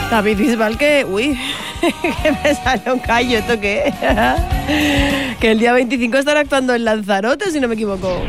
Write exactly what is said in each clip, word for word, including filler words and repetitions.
David Bisbal, que... Uy, que me sale un callo, ¿esto qué es? Que el día veinticinco estará actuando en Lanzarote, si no me equivoco.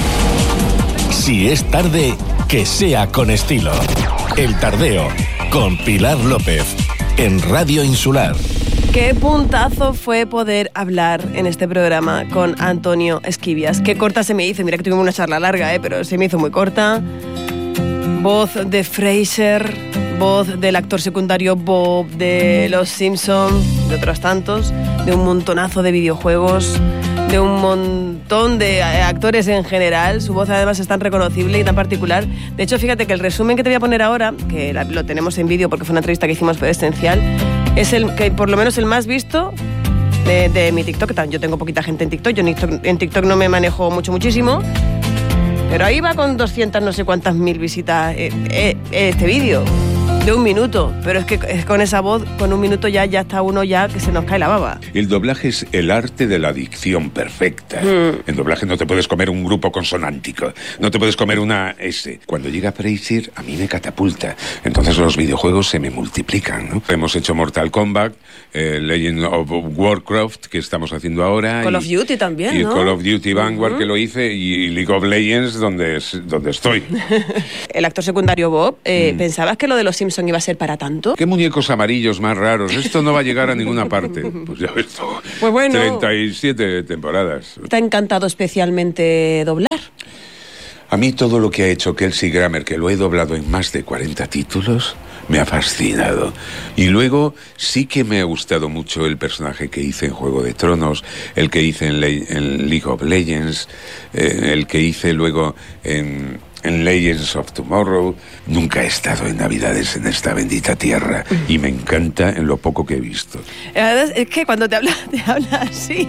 Si es tarde, que sea con estilo. El Tardeo, con Pilar López, en Radio Insular. Qué puntazo fue poder hablar en este programa con Antonio Esquivias. Qué corta se me hizo. Mira que tuvimos una charla larga, ¿eh? Pero se me hizo muy corta. Voz de Fraser, voz del actor secundario Bob, de Los Simpson, de otros tantos, de un montonazo de videojuegos, de un montón de actores en general. Su voz además es tan reconocible y tan particular. De hecho, fíjate que el resumen que te voy a poner ahora, que lo tenemos en vídeo porque fue una entrevista que hicimos por Esencial, es el que por lo menos el más visto de, de mi TikTok. Yo tengo poquita gente en TikTok, yo en TikTok, en TikTok no me manejo mucho, muchísimo, pero ahí va con doscientas no sé cuántas mil visitas eh, eh, este vídeo. De un minuto, pero es que es con esa voz, con un minuto ya, ya está uno ya que se nos cae la baba. El doblaje es el arte de la dicción perfecta. Mm. En doblaje no te puedes comer un grupo consonántico, no te puedes comer una S. Cuando llega Fraser, a mí me catapulta. Entonces los videojuegos se me multiplican, ¿no? Hemos hecho Mortal Kombat, eh, Legend of Warcraft, que estamos haciendo ahora. Call y, of Duty también, y ¿no? Call of Duty Vanguard, uh-huh. que lo hice, y League of Legends, donde, donde estoy. El actor secundario Bob, eh, mm. ¿pensabas que lo de los Simpsons iba a ser para tanto? ¿Qué muñecos amarillos más raros? Esto no va a llegar a ninguna parte. Pues ya ves tú. Pues bueno. treinta y siete temporadas. ¿Te ha encantado especialmente doblar? A mí todo lo que ha hecho Kelsey Grammer, que lo he doblado en más de cuarenta títulos, me ha fascinado. Y luego sí que me ha gustado mucho el personaje que hice en Juego de Tronos, el que hice en, Le- en League of Legends, eh, el que hice luego en... en Legends of Tomorrow. Nunca he estado en Navidades en esta bendita tierra y me encanta en lo poco que he visto. Es que cuando te habla, te habla así.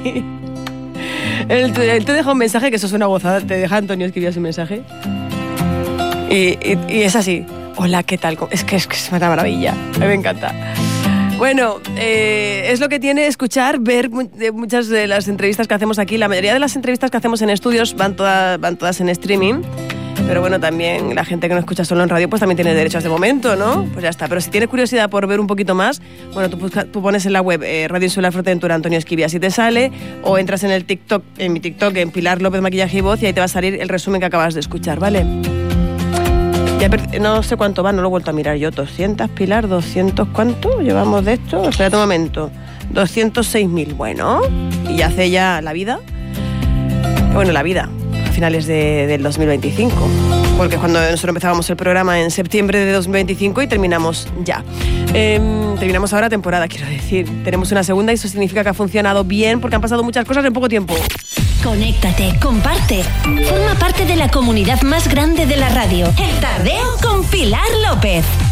Él te, él te deja un mensaje, que eso es una gozada. Te deja Antonio Esquivias un mensaje. Y, y, y es así. Hola, ¿qué tal? Es que es, que es una maravilla. A mí me encanta. Bueno, eh, es lo que tiene escuchar, ver mu- de muchas de las entrevistas que hacemos aquí. La mayoría de las entrevistas que hacemos en estudios van, toda, van todas en streaming. Pero bueno, también la gente que no escucha solo en radio pues también tiene derechos de momento, ¿no? Pues ya está. Pero si tienes curiosidad por ver un poquito más, bueno, tú, busca, tú pones en la web eh, Radio Insular Fuerteventura Antonio Esquivias y te sale, o entras en el TikTok, en mi TikTok, en Pilar López Maquillaje y Voz, y ahí te va a salir el resumen que acabas de escuchar, ¿vale? Ya per- no sé cuánto va, no lo he vuelto a mirar yo. doscientos, Pilar, doscientos, ¿cuánto llevamos de esto? Espérate un momento. doscientos seis mil, bueno. Y ya hace ya la vida. Bueno, la vida. Finales de, del dos mil veinticinco, porque cuando nosotros empezábamos el programa en septiembre de dos mil veinticinco y terminamos ya. Eh, terminamos ahora temporada, quiero decir. Tenemos una segunda y eso significa que ha funcionado bien porque han pasado muchas cosas en poco tiempo. Conéctate, comparte. Forma parte de la comunidad más grande de la radio. El Tardeo con Pilar López.